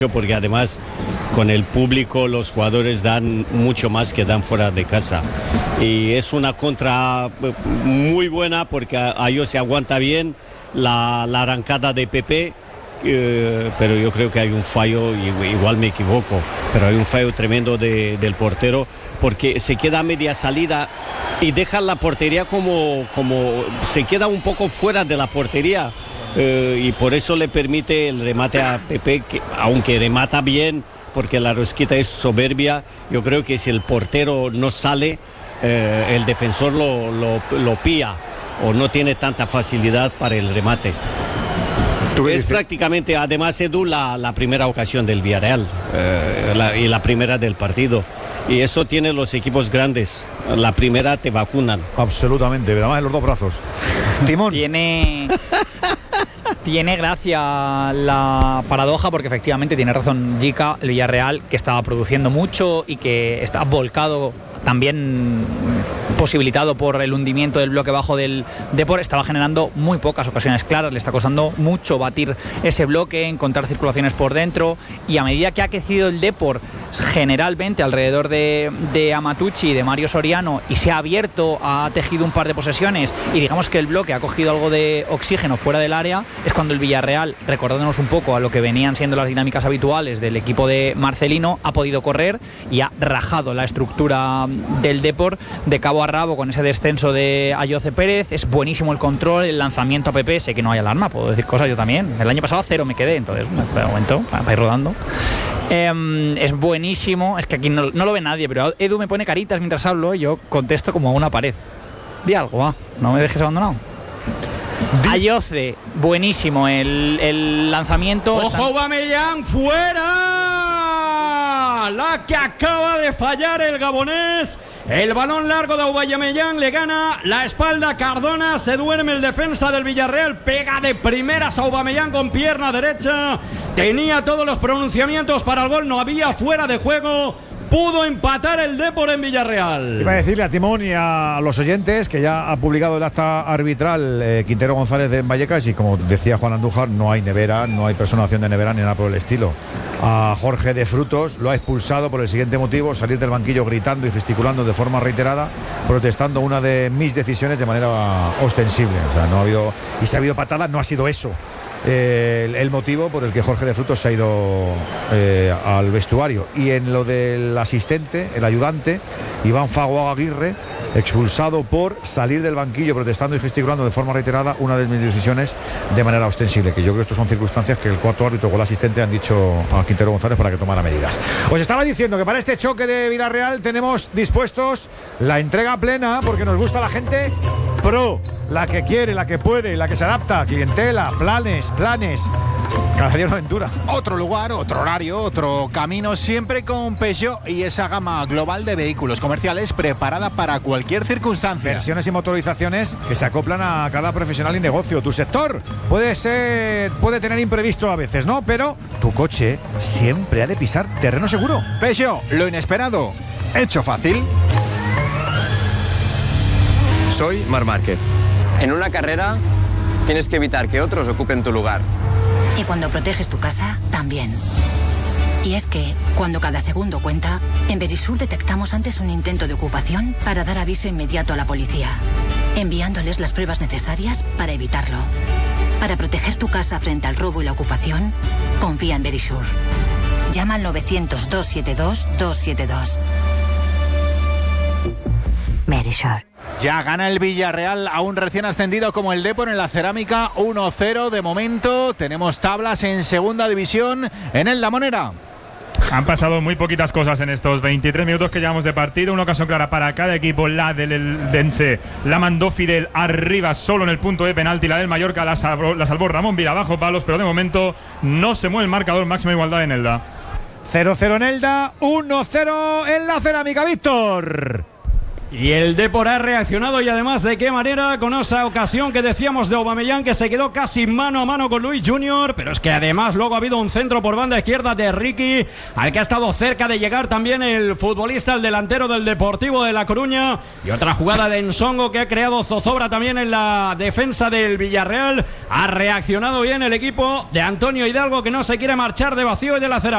porque además con el público los jugadores dan mucho más que dan fuera de casa y es una contra muy buena porque a ellos se aguanta bien la arrancada de Pepe, pero yo creo que hay un fallo, igual me equivoco, pero hay un fallo tremendo del portero porque se queda a media salida y deja la portería como se queda un poco fuera de la portería. Y por eso le permite el remate a Pepe, que aunque remata bien, porque la rosquita es soberbia, yo creo que si el portero no sale, el defensor lo pilla o no tiene tanta facilidad para el remate. Es prácticamente, además, Edu, la primera ocasión del Villarreal y la primera del partido. Y eso tienen los equipos grandes. La primera te vacunan. Absolutamente, además en los dos brazos. Timón. Tiene gracia la paradoja porque efectivamente tiene razón Jica, el Villarreal, que estaba produciendo mucho y que está volcado, también posibilitado por el hundimiento del bloque bajo del Depor, estaba generando muy pocas ocasiones claras, le está costando mucho batir ese bloque, encontrar circulaciones por dentro, y a medida que ha crecido el Depor generalmente alrededor de Amatucci y de Mario Soriano y se ha abierto, ha tejido un par de posesiones y digamos que el bloque ha cogido algo de oxígeno fuera del área, es cuando el Villarreal, recordándonos un poco a lo que venían siendo las dinámicas habituales del equipo de Marcelino, ha podido correr y ha rajado la estructura del Depor de cabo a rabo con ese descenso de Ayoce Pérez. Es buenísimo el control, el lanzamiento a Pepe, sé que no hay alarma, puedo decir cosas yo también, el año pasado a 0 me quedé, entonces de momento para ir rodando. Es buenísimo, es que aquí no lo ve nadie, pero Edu me pone caritas mientras hablo y yo contesto como a una pared. Di algo, va, no me dejes abandonado. Ayoce, buenísimo el lanzamiento. ¡Ojo, Aubameyang, fuera! La que acaba de fallar el gabonés. El balón largo de Aubameyang le gana la espalda a Cardona. Se duerme el defensa del Villarreal. Pega de primeras a Aubameyang con pierna derecha. Tenía todos los pronunciamientos para el gol. No había fuera de juego. Pudo empatar el Depor en Villarreal. Iba a decirle a Timón y a los oyentes que ya ha publicado el acta arbitral Quintero González de Vallecas y, como decía Juan Andújar, no hay nevera, no hay personación de nevera ni nada por el estilo. A Jorge de Frutos lo ha expulsado por el siguiente motivo: salir del banquillo gritando y gesticulando de forma reiterada, protestando una de mis decisiones de manera ostensible. O sea, no ha habido, y si ha habido patadas, no ha sido eso el motivo por el que Jorge de Frutos se ha ido al vestuario. Y en lo del asistente, el ayudante Iván Fago Aguirre, expulsado por salir del banquillo protestando y gesticulando de forma reiterada una de mis decisiones de manera ostensible, que yo creo que estas son circunstancias que el cuarto árbitro o el asistente han dicho a Quintero González para que tomara medidas. Os estaba diciendo que para este choque de Villarreal tenemos dispuestos la entrega plena, porque nos gusta la gente pro, la que quiere, la que puede, la que se adapta, clientela, planes. Cada día una aventura. Otro lugar, otro horario, otro camino, siempre con Peugeot y esa gama global de vehículos comerciales preparada para cualquier circunstancia. Versiones y motorizaciones que se acoplan a cada profesional y negocio. Tu sector puede tener imprevisto a veces, ¿no? Pero tu coche siempre ha de pisar terreno seguro. Peugeot, lo inesperado, hecho fácil. Soy Marc Márquez. En una carrera tienes que evitar que otros ocupen tu lugar. Y cuando proteges tu casa, también. Y es que, cuando cada segundo cuenta, en Verisur detectamos antes un intento de ocupación para dar aviso inmediato a la policía, enviándoles las pruebas necesarias para evitarlo. Para proteger tu casa frente al robo y la ocupación, confía en Verisur. Llama al 900-272-272. Verisur. Ya gana el Villarreal a un recién ascendido como el Depor en la Cerámica, 1-0 de momento. Tenemos tablas en segunda división en el Lamonera. Han pasado muy poquitas cosas en estos 23 minutos que llevamos de partido. Una ocasión clara para cada equipo. La del Eldense la mandó Fidel arriba solo en el punto de penalti. La del Mallorca la salvó Ramón Vila bajo palos, pero de momento no se mueve el marcador. Máxima igualdad en Elda. 0-0 en Elda, 1-0 en la Cerámica, Víctor. Y el Depor ha reaccionado, y además de qué manera, con esa ocasión que decíamos de Aubameyang, que se quedó casi mano a mano con Luis Junior, pero es que además luego ha habido un centro por banda izquierda de Ricky, al que ha estado cerca de llegar también el futbolista, el delantero del Deportivo de La Coruña, y otra jugada de Ensongo que ha creado zozobra también en la defensa del Villarreal. Ha reaccionado bien el equipo de Antonio Hidalgo, que no se quiere marchar de vacío y de la Cerámica.